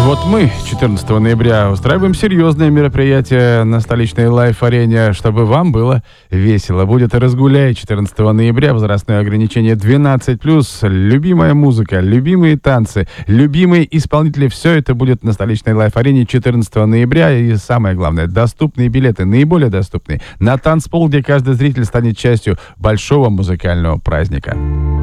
Вот мы 14 ноября устраиваем серьезное мероприятие на столичной лайф-арене, чтобы вам было весело. Будет «Разгуляй» 14 ноября, возрастное ограничение 12+, любимая музыка, любимые танцы, любимые исполнители. Все это будет на столичной лайф-арене 14 ноября. И самое главное, доступные билеты, наиболее доступные, на танцпол, где каждый зритель станет частью большого музыкального праздника.